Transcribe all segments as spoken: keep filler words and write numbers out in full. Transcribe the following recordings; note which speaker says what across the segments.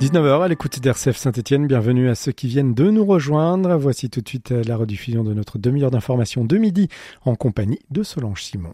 Speaker 1: dix-neuf heures à l'écoute d'R C F Saint-Étienne. Bienvenue à ceux qui viennent de nous rejoindre. Voici tout de suite la rediffusion de notre demi-heure d'information de midi en compagnie de Solange Simon.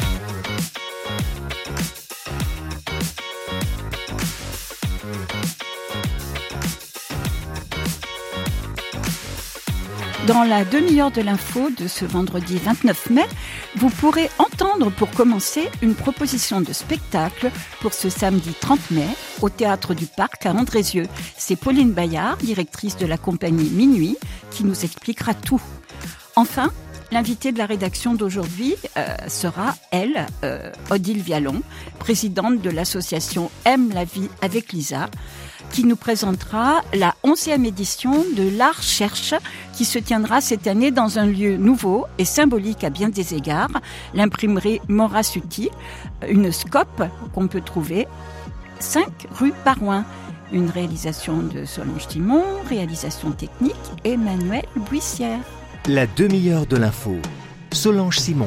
Speaker 2: Dans la demi-heure de l'info de ce vendredi vingt-neuf mai, vous pourrez entendre pour commencer une proposition de spectacle pour ce samedi trente mai au Théâtre du Parc à Andrézieux. C'est Pauline Bayard, directrice de la compagnie Minuit, qui nous expliquera tout. Enfin, l'invitée de la rédaction d'aujourd'hui euh, sera, elle, euh, Odile Vialon, présidente de l'association Aime la vie avec Lisa, qui nous présentera la onzième édition de l'Art Cherche, qui se tiendra cette année dans un lieu nouveau et symbolique à bien des égards, l'imprimerie Morasuti, une scope qu'on peut trouver cinq rue Barouin. Une réalisation de Solange Simon, réalisation technique Emmanuel Buissière.
Speaker 3: La demi-heure de l'info, Solange Simon.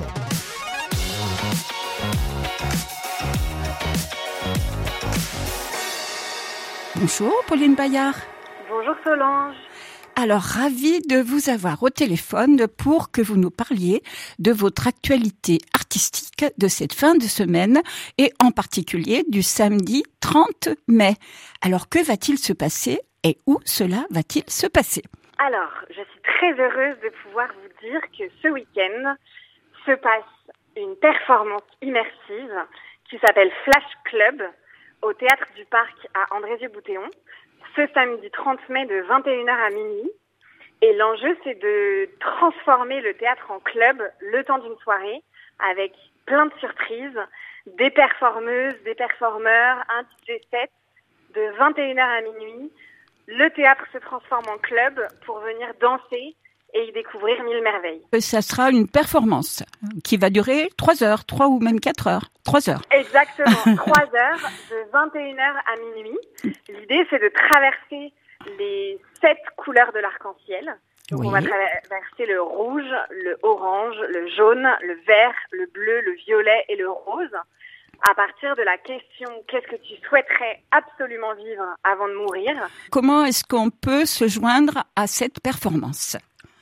Speaker 2: Bonjour Pauline Bayard.
Speaker 4: Bonjour Solange.
Speaker 2: Alors, ravie de vous avoir au téléphone pour que vous nous parliez de votre actualité artistique de cette fin de semaine et en particulier du samedi trente mai. Alors, que va-t-il se passer et où cela va-t-il se passer ?
Speaker 4: Alors, je suis très heureuse de pouvoir vous dire que ce week-end se passe une performance immersive qui s'appelle Flash Club au Théâtre du Parc à Andrézieux-Bouthéon, ce samedi trente mai de vingt et une heures à minuit. Et l'enjeu, c'est de transformer le théâtre en club le temps d'une soirée avec plein de surprises, des performeuses, des performeurs, un D J set de vingt et une heures à minuit. Le théâtre se transforme en club pour venir danser et y découvrir mille merveilles.
Speaker 2: Ça sera une performance qui va durer trois heures, trois ou même quatre heures. Trois heures.
Speaker 4: Exactement, trois heures de vingt et une heures à minuit. L'idée, c'est de traverser les sept couleurs de l'arc-en-ciel. Donc, oui. On va traverser le rouge, le orange, le jaune, le vert, le bleu, le violet et le rose. À partir de la question « Qu'est-ce que tu souhaiterais absolument vivre avant de mourir ?»
Speaker 2: Comment est-ce qu'on peut se joindre à cette performance ?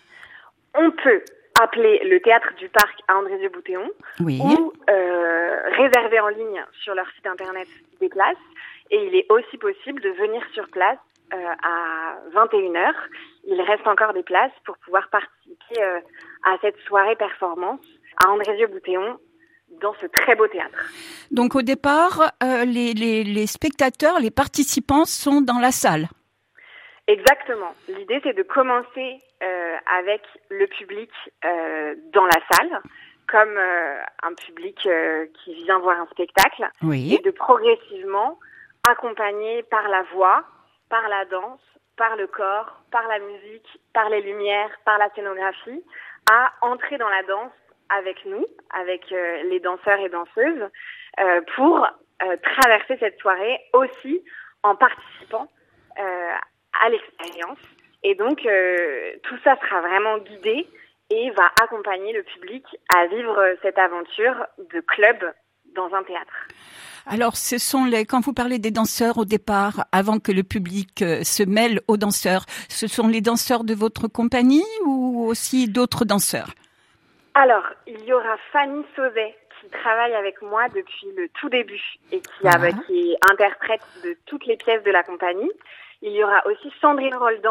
Speaker 4: On peut appeler le Théâtre du Parc à Andrézieux-Bouthéon
Speaker 2: oui.
Speaker 4: ou euh, réserver en ligne sur leur site internet des places. Et il est aussi possible de venir sur place euh, à vingt et une heures. Il reste encore des places pour pouvoir participer euh, à cette soirée performance à Andrézieux-Bouthéon dans ce très beau théâtre.
Speaker 2: Donc au départ, euh, les, les, les spectateurs, les participants sont dans la salle.
Speaker 4: Exactement. L'idée, c'est de commencer euh, avec le public euh, dans la salle, comme euh, un public euh, qui vient voir un spectacle,
Speaker 2: oui.
Speaker 4: et de progressivement accompagner par la voix, par la danse, par le corps, par la musique, par les lumières, par la scénographie, à entrer dans la danse avec nous, avec euh, les danseurs et danseuses, euh, pour euh, traverser cette soirée aussi en participant euh, à l'expérience. Et donc, euh, tout ça sera vraiment guidé et va accompagner le public à vivre cette aventure de club dans un théâtre.
Speaker 2: Alors, ce sont les, quand vous parlez des danseurs au départ, avant que le public euh, se mêle aux danseurs, ce sont les danseurs de votre compagnie ou aussi d'autres danseurs ?
Speaker 4: Alors, il y aura Fanny Sauzet qui travaille avec moi depuis le tout début et qui,
Speaker 2: ah.
Speaker 4: a, qui est interprète de toutes les pièces de la compagnie. Il y aura aussi Sandrine Roldan